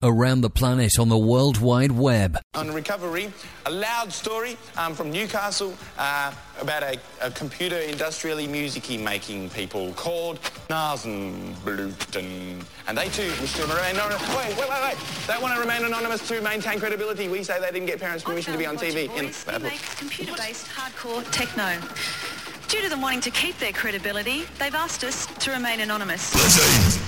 around the planet on the World Wide Web. On Recovery, a loud story from Newcastle about a computer industrially music-y making people called Nasenbluten. And they too wish to remain anonymous. Wait. They want to remain anonymous to maintain credibility. We say they didn't get parents' permission to be on TV. They make computer-based hardcore techno. Due to them wanting to keep their credibility, they've asked us to remain anonymous.